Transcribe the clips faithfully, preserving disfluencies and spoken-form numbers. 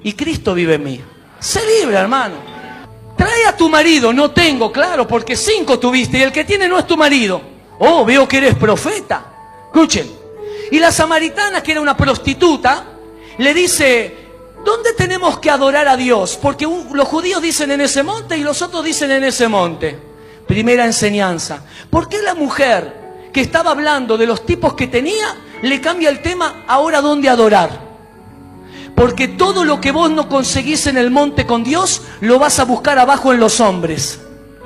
y Cristo vive en mí. Sé libre, hermano. Trae a tu marido. No tengo, claro, porque cinco tuviste y el que tiene no es tu marido. Oh, veo que eres profeta. Escuchen. Y la samaritana, que era una prostituta, le dice: ¿dónde tenemos que adorar a Dios? Porque un, los judíos dicen en ese monte y los otros dicen en ese monte. Primera enseñanza. ¿Por qué la mujer que estaba hablando de los tipos que tenía le cambia el tema ahora dónde adorar? Porque todo lo que vos no conseguís en el monte con Dios, lo vas a buscar abajo en los hombres.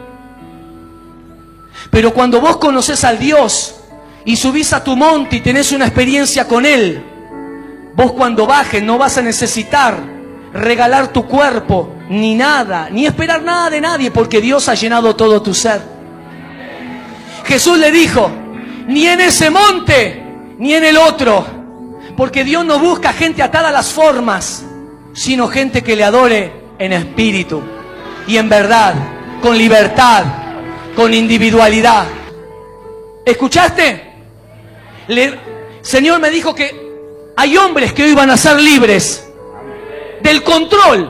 Pero cuando vos conocés al Dios y subís a tu monte y tenés una experiencia con Él, vos cuando bajes no vas a necesitar regalar tu cuerpo, ni nada, ni esperar nada de nadie, porque Dios ha llenado todo tu ser. Jesús le dijo: ni en ese monte, ni en el otro. Porque Dios no busca gente atada a las formas, sino gente que le adore en espíritu y en verdad, con libertad, con individualidad. ¿Escuchaste? El Señor me dijo que hay hombres que hoy van a ser libres del control.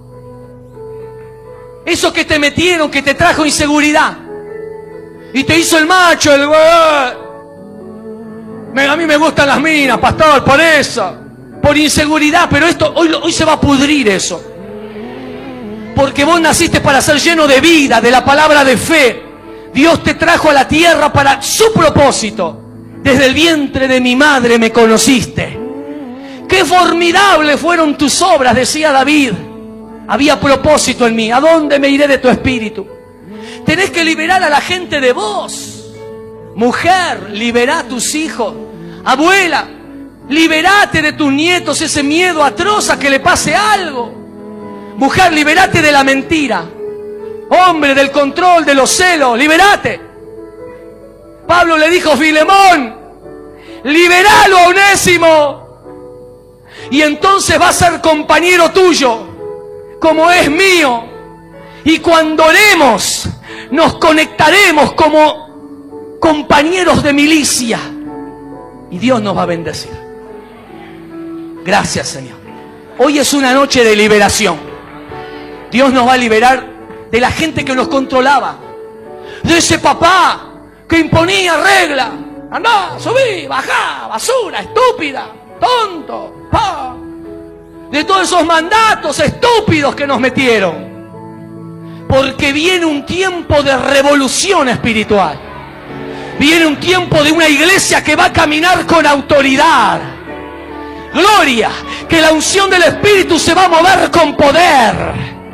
Eso que te metieron, que te trajo inseguridad y te hizo el macho, el güey. A mí me gustan las minas, pastor, por eso, por inseguridad, pero esto hoy, hoy se va a pudrir eso. Porque vos naciste para ser lleno de vida, de la palabra de fe. Dios te trajo a la tierra para su propósito. Desde el vientre de mi madre me conociste. Qué formidables fueron tus obras, decía David. Había propósito en mí. ¿A dónde me iré de tu espíritu? Tenés que liberar a la gente de vos. Mujer, liberá a tus hijos. Abuela, liberate de tus nietos ese miedo atroz a que le pase algo. Mujer, liberate de la mentira. Hombre, del control, de los celos, liberate. Pablo le dijo a Filemón: liberalo a Onésimo, y entonces va a ser compañero tuyo, como es mío. Y cuando oremos, nos conectaremos como compañeros de milicia. Y Dios nos va a bendecir. Gracias, Señor. Hoy es una noche de liberación. Dios nos va a liberar de la gente que nos controlaba. De ese papá que imponía regla. Andá, subí, bajá, basura, estúpida, tonto, pa. De todos esos mandatos estúpidos que nos metieron. Porque viene un tiempo de revolución espiritual. Viene un tiempo de una iglesia que va a caminar con autoridad. Gloria, que la unción del Espíritu se va a mover con poder.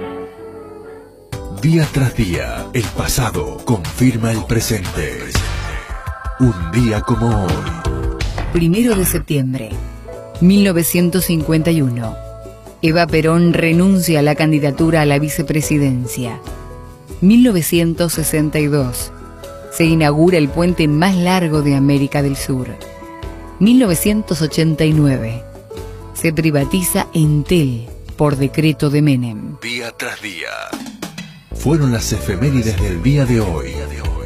Día tras día, el pasado confirma el presente. Un día como hoy. Primero de septiembre, mil novecientos cincuenta y uno. Eva Perón renuncia a la candidatura a la vicepresidencia. mil novecientos sesenta y dos. Se inaugura el puente más largo de América del Sur. mil novecientos ochenta y nueve. Se privatiza Entel por decreto de Menem. Día tras día. Fueron las efemérides del día de hoy.